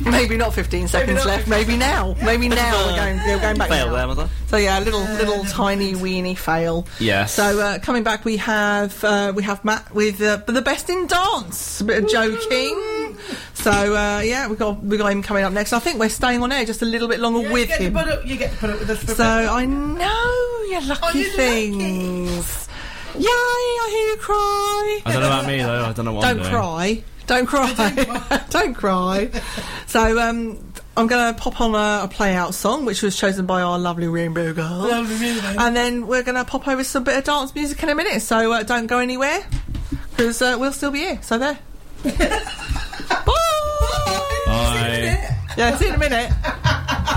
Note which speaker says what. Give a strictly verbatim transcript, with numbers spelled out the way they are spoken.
Speaker 1: Maybe not fifteen seconds maybe left. Maybe now. Maybe now we're going. We're going back.
Speaker 2: Fail
Speaker 1: now.
Speaker 2: there, mother.
Speaker 1: So yeah, a little, little tiny weeny fail.
Speaker 2: Yes.
Speaker 1: So uh, coming back, we have uh, we have Matt with uh, the best in dance. A bit of Joe King. So uh, yeah, we got we got him coming up next. I think we're staying on air just a little bit longer
Speaker 3: yeah,
Speaker 1: with
Speaker 3: you
Speaker 1: him.
Speaker 3: Up, you get to put up with us. For
Speaker 1: so I know you lucky
Speaker 3: you
Speaker 1: things. Lucky. Yay! I hear you cry.
Speaker 2: I don't know about me though. I don't know what.
Speaker 1: Don't
Speaker 2: I'm doing.
Speaker 1: cry. Don't cry. Don't cry. Don't cry. So um, I'm going to pop on a, a play out song, which was chosen by our lovely Rainbow Girl.
Speaker 3: Lovely Rainbow.
Speaker 1: And then we're going to pop over some bit of dance music in a minute. So uh, don't go anywhere, because uh, we'll still be here. So there. Bye.
Speaker 2: Bye.
Speaker 1: Yeah, see you in a minute.